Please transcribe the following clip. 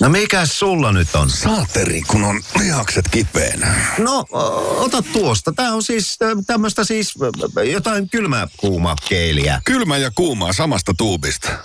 No mikäs sulla nyt on? Saateri, kun on lihakset kipeänä. No, ota tuosta. Tää on siis tämmöstä siis jotain kylmä kuuma keiliä. Kylmä ja kuumaa samasta tuubista.